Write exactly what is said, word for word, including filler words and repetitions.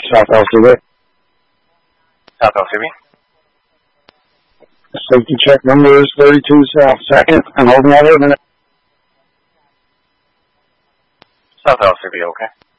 South L C B. South L C B. Safety check number is thirty-two South Second. I'm holding out a minute. South L C B, okay.